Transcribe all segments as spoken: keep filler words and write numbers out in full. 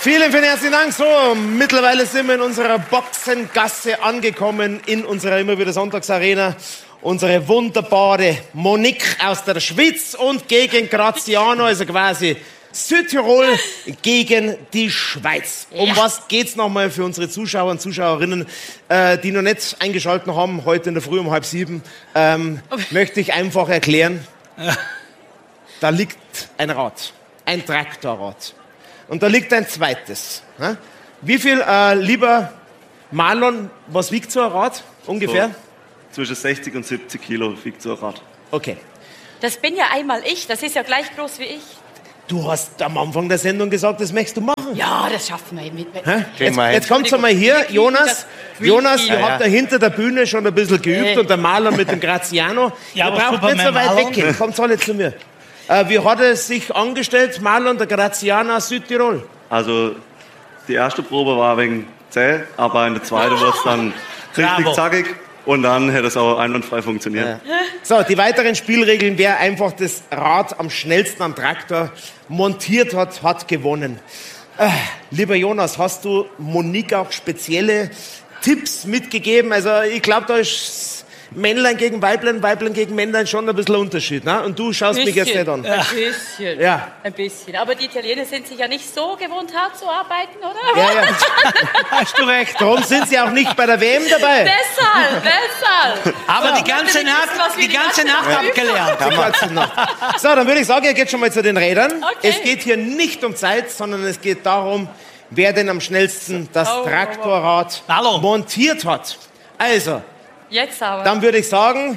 Vielen, vielen herzlichen Dank. So, mittlerweile sind wir in unserer Boxengasse angekommen, in unserer immer wieder Sonntagsarena. Unsere wunderbare Monique aus der Schweiz und gegen Graziano, also quasi Südtirol gegen die Schweiz. Um ja. was geht's nochmal für unsere Zuschauer und Zuschauerinnen, äh, die noch nicht eingeschaltet haben, heute in der Früh um halb sieben, ähm, okay. möchte ich einfach erklären, da liegt ein Rad, ein Traktorrad. Und da liegt ein zweites. Ne? Wie viel, äh, lieber Marlon, was wiegt so ein Rad ungefähr? So, zwischen sechzig und siebzig Kilo wiegt so ein Rad. Okay. Das bin ja einmal ich, das ist ja gleich groß wie ich. Du hast am Anfang der Sendung gesagt, das möchtest du machen. Ja, das schaffen wir mit. Hä? Jetzt, jetzt kommt's einmal hier, Jonas. Jonas, ihr ja, habt ja. da hinter der Bühne schon ein bisschen geübt äh. und der Marlon mit dem Graziano. Ja, ihr braucht nicht so weit weggehen, kommt alle zu mir. Äh, wie hat es sich angestellt, Marlon, der Graziano aus Südtirol? Also, die erste Probe war wegen zäh, aber in der zweiten wurde es dann richtig Bravo. zackig. Und dann hätte es auch einwandfrei funktioniert. Ja. So, die weiteren Spielregeln, wer einfach das Rad am schnellsten am Traktor montiert hat, hat gewonnen. Äh, lieber Jonas, hast du Monique auch spezielle Tipps mitgegeben? Also ich glaube, da ist Männlein gegen Weiblein, Weiblein gegen Männlein schon ein bisschen Unterschied. Ne? Und du schaust mich jetzt nicht an. Ein bisschen, ja. ein bisschen. Aber die Italiener sind sich ja nicht so gewohnt, hart zu arbeiten, oder? Ja, ja. Hast du recht. Darum sind sie auch nicht bei der W M dabei. Deshalb, deshalb. Aber so, die ganze Nacht, die ganze Nacht ja. abgelernt. Die ganze Nacht. So, dann würde ich sagen, ihr geht schon mal zu den Rädern. Okay. Es geht hier nicht um Zeit, sondern es geht darum, wer denn am schnellsten das oh, Traktorrad oh, oh. montiert hat. Also, jetzt aber. Dann würde ich sagen,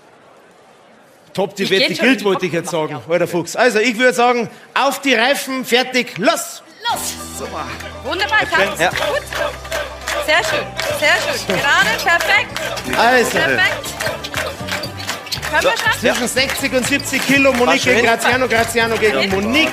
top, die Wette gilt, wollte ich jetzt sagen, alter Fuchs. Also, ich würde sagen, auf die Reifen, fertig, los! Los! Super. Wunderbar, ich hab's. Ja. Gut. Sehr schön, sehr schön. Gerade, perfekt. Also. Perfekt. Können wir schaffen? Zwischen sechzig und siebzig Kilo, Monique gegen Graziano, Graziano gegen ja. Monique.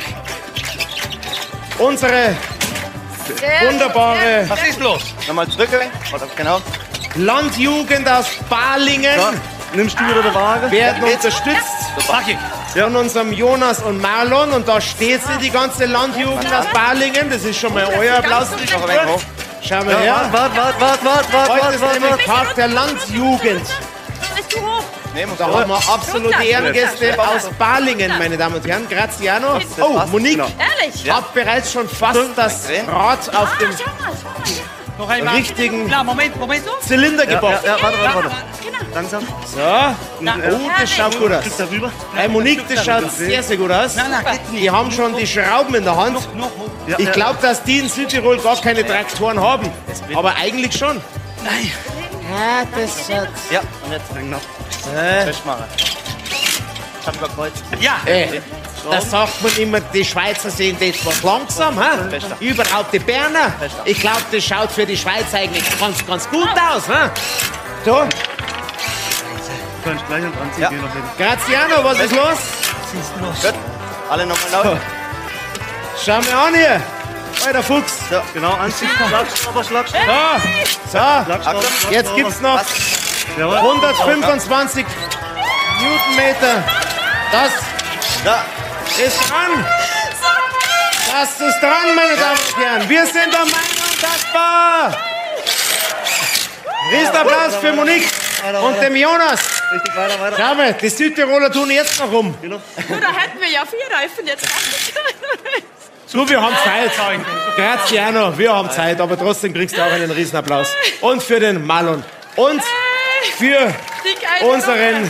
Unsere sehr wunderbare... Was ist los? Nochmal zurückgehen, genau. Landjugend aus Balingen. Ja, nimmst du wieder die Waage? Werden unterstützt von unserem Jonas und Marlon. Und da steht sie, die ganze Landjugend aus Balingen. Das ist schon mal euer Applaus. Schauen wir her. Warte, warte, warte, warte, warte. Heute ist nämlich Tag der Landjugend. Da haben wir absolute Ehrengäste aus Balingen, meine Damen und Herren. Graziano. Oh, Monique Ehrlich? hat bereits schon fast das Rad auf dem Noch einmal. richtigen Na, Moment, Moment. Zylinder Ja, gebracht. ja, ja, warte, warte, warte. Genau. Langsam. So. Oh, das schaut gut aus. Hey, Monique, das schaut sehr, sehr gut aus. Nein, nein, geht nicht. Die haben schon die Schrauben in der Hand. Noch, noch, noch. Ich glaube, dass die in Südtirol gar keine Traktoren haben. Aber eigentlich schon. Nein. Ja, das schaut... Ja, und jetzt noch. Äh. Festmachen. Ich hab überkreuzt. Ja. Ey, das sagt man immer, die Schweizer sind etwas langsam, ha? Überhaupt die Berner. Ich glaube, das schaut für die Schweiz eigentlich ganz, ganz gut aus, ha? So. Du kannst gleich und anziehen Ja. gehen. Graziano, was ist los? Was ist los? Gut. Alle nochmal laut. Schau mir an hier. Alter Fuchs. Ja, genau, anziehen. Schlagschrauber, Schlagschrauber. So, so. Jetzt gibt's noch hundertfünfundzwanzig Newtonmeter. Das Da. ist dran. Das ist dran, meine Damen und Herren. Wir sind der Meinung, das war... Riesenapplaus für Monique und dem Jonas. Richtig, weiter, weiter. Schau mal, die Südtiroler tun jetzt noch rum. Genau. Du, da hätten wir ja vier Reifen jetzt. So, wir haben Zeit. Graziano, wir haben Zeit, aber trotzdem kriegst du auch einen Riesenapplaus. Und für den Marlon. Und für unseren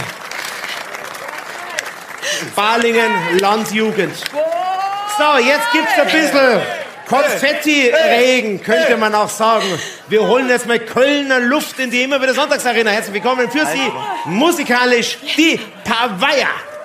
Balingen Landjugend. So, jetzt gibt's ein bisschen Konfetti-Regen, könnte man auch sagen. Wir holen jetzt mal Kölner Luft in die immer wieder Sonntagsarena. Herzlich willkommen für Sie musikalisch die Pavaya.